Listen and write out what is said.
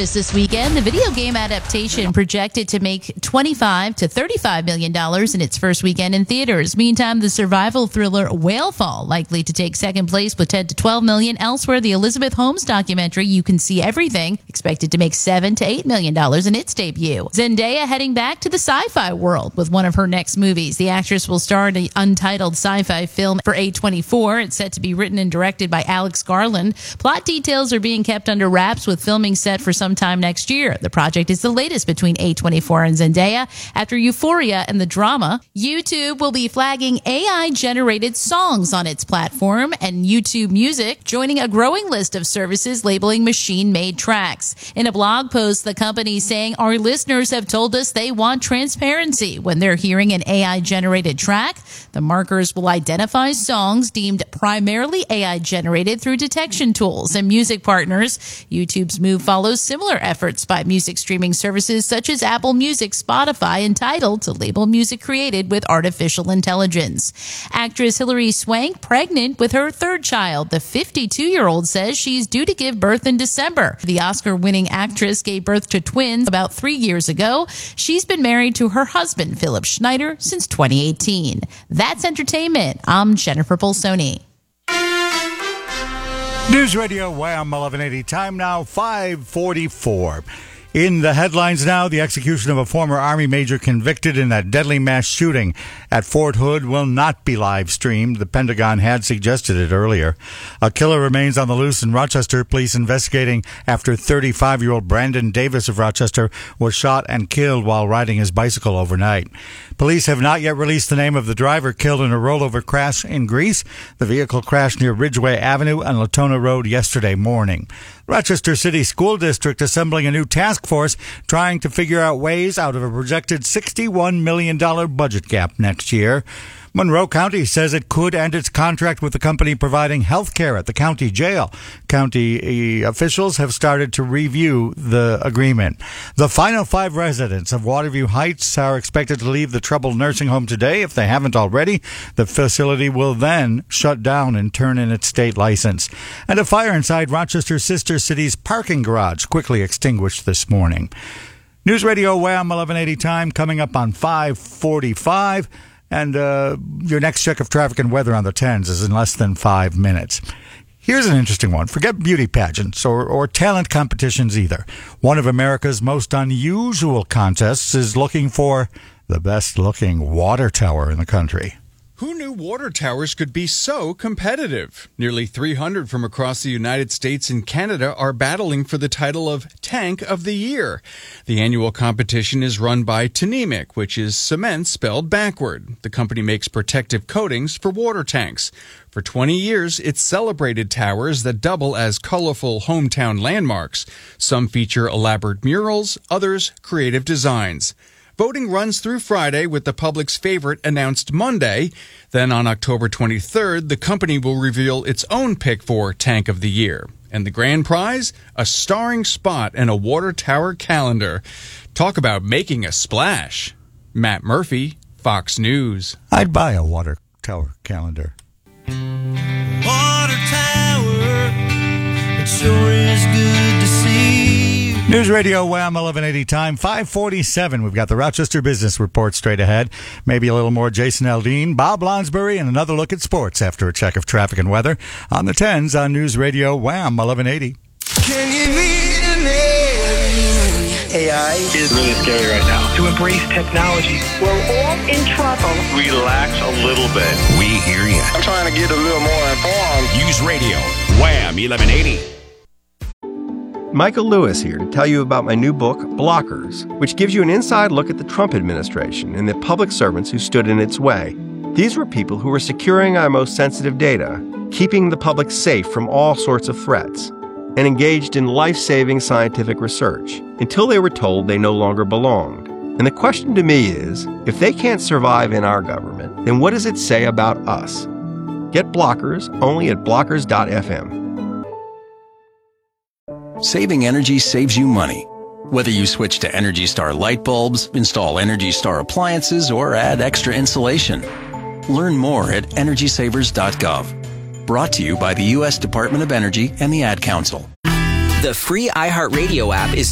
office this weekend. The video game adaptation projected to make $25 to $35 million in its first weekend in theaters. Meantime, the survival thriller Whalefall likely to take second place with $10 to $12 million. Elsewhere, the Elizabeth Holmes documentary You Can See Everything expected to make $7 to $8 million in its debut. Zendaya heading back to the sci-fi world with one of her next movies. The actress will star in an untitled sci-fi film for A24. It's set to be written and directed by Alex Garland. Plot details are being kept under wraps with filming set for some time next year. The project is the latest between A24 and Zendaya after Euphoria and the drama. YouTube will be flagging AI-generated songs on its platform, and YouTube Music joining a growing list of services labeling machine-made tracks. In a blog post, the company saying, "Our listeners have told us they want transparency when they're hearing an AI-generated track. The markers will identify songs deemed primarily AI-generated through detection tools and music partners." YouTube's move follows similar efforts by music streaming services such as Apple Music, Spotify, and Tidal to label music created with artificial intelligence. Actress Hilary Swank pregnant with her third child. The 52-year-old says she's due to give birth in December. The Oscar-winning actress gave birth to twins about 3 years ago. She's been married to her husband, Philip Schneider, since 2018. That's entertainment. I'm Jennifer Bolsoni. News Radio Wham 1180. Time now 5:44. In the headlines now, the execution of a former Army major convicted in that deadly mass shooting at Fort Hood will not be live streamed. The Pentagon had suggested it earlier. A killer remains on the loose in Rochester. Police investigating after 35-year-old Brandon Davis of Rochester was shot and killed while riding his bicycle overnight. Police have not yet released the name of the driver killed in a rollover crash in Greece. The vehicle crashed near Ridgeway Avenue and Latona Road yesterday morning. Rochester City School District assembling a new task force trying to figure out ways out of a projected $61 million budget gap next year. Monroe County says it could end its contract with the company providing health care at the county jail. County officials have started to review the agreement. The final 5 residents of Waterview Heights are expected to leave the troubled nursing home today. If they haven't already, the facility will then shut down and turn in its state license. And a fire inside Rochester's sister city's parking garage quickly extinguished this morning. News Radio Wham 1180 time coming up on 5:45. And your next check of traffic and weather on the 10s is in less than 5 minutes. Here's an interesting one. Forget beauty pageants or talent competitions either. One of America's most unusual contests is looking for the best-looking water tower in the country. Who knew water towers could be so competitive? Nearly 300 from across the United States and Canada are battling for the title of Tank of the Year. The annual competition is run by Tnemec, which is cement spelled backward. The company makes protective coatings for water tanks. For 20 years, it's celebrated towers that double as colorful hometown landmarks. Some feature elaborate murals, others creative designs. Voting runs through Friday with the public's favorite announced Monday. Then on October 23rd, the company will reveal its own pick for Tank of the Year. And the grand prize? A starring spot and a water tower calendar. Talk about making a splash. Matt Murphy, Fox News. I'd buy a water tower calendar. Water tower, it sure is good to see. News Radio Wham 1180 time 5:47. We've got the Rochester Business Report straight ahead. Maybe a little more Jason Aldean, Bob Lonsbury, and another look at sports after a check of traffic and weather on the 10s on News Radio Wham 1180. Can you read me? AI is really scary right now. To embrace technology. We're all in trouble. Relax a little bit. We hear you. I'm trying to get a little more informed. News Radio Wham 1180. Michael Lewis here to tell you about my new book, Blockers, which gives you an inside look at the Trump administration and the public servants who stood in its way. These were people who were securing our most sensitive data, keeping the public safe from all sorts of threats, and engaged in life-saving scientific research until they were told they no longer belonged. And the question to me is, if they can't survive in our government, then what does it say about us? Get Blockers only at blockers.fm. Saving energy saves you money. Whether you switch to Energy Star light bulbs, install Energy Star appliances, or add extra insulation. Learn more at EnergySavers.gov. Brought to you by the U.S. Department of Energy and the Ad Council. The free iHeartRadio app is